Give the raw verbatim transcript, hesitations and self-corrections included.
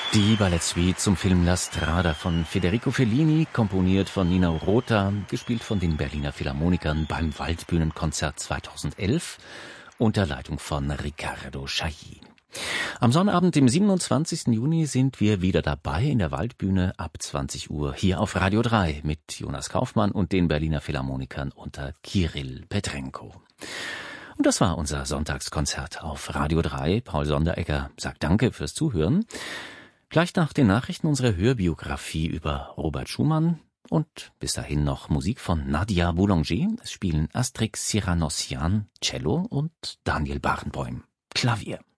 Die Ballettsuite zum Film La Strada von Federico Fellini, komponiert von Nina Rota, gespielt von den Berliner Philharmonikern beim Waldbühnenkonzert zweitausendelf unter Leitung von Riccardo Chailly. Am Sonnabend, dem siebenundzwanzigsten Juni, sind wir wieder dabei in der Waldbühne ab zwanzig Uhr hier auf Radio drei mit Jonas Kaufmann und den Berliner Philharmonikern unter Kirill Petrenko. Und das war unser Sonntagskonzert auf Radio drei. Paul Sonderegger sagt Danke fürs Zuhören. Gleich nach den Nachrichten unsere Hörbiografie über Robert Schumann und bis dahin noch Musik von Nadia Boulanger. Es spielen Astrix Siranossian Cello und Daniel Barenboim Klavier.